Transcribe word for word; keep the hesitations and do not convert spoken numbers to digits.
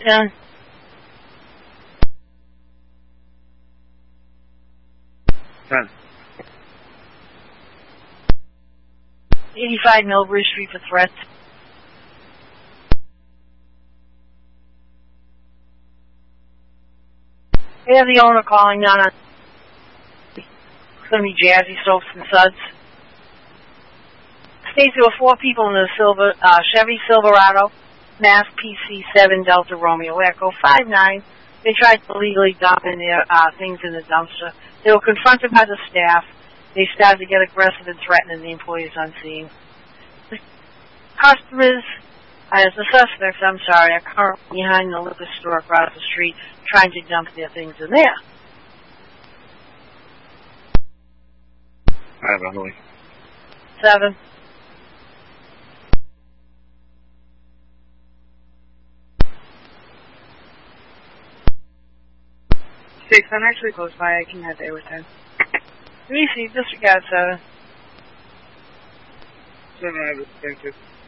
Ten. Ten. eighty-five Millbury Street for threats. They have the owner calling down on. It's going to be Jazzy Soaps and Suds. States there were four people in the silver uh, Chevy Silverado, Mass P C seven Delta Romeo Echo five nine. They tried to illegally dump in their uh, things in the dumpster. They were confronted by the staff. They started to get aggressive and threatening the employees on scene. The customers, as the suspects, I'm sorry, are currently behind the liquor store across the street trying to dump their things in there. Five, Emily. Seven. Six, I'm actually close by. I can head there with ten. Reese, disregard seven. Seven, I have a